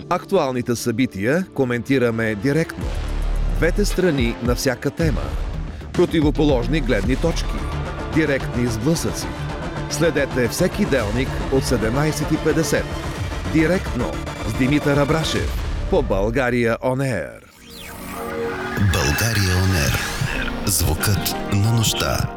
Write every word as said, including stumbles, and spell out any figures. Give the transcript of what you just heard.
Актуалните събития коментираме директно. Двете страни на всяка тема. Противоположни гледни точки. Директни сблъсъци. Следете всеки делник от седемнайсет и петдесет. Директно с Димитър Абрашев по България Он Ер. България Он Ер. Звукът на нощта.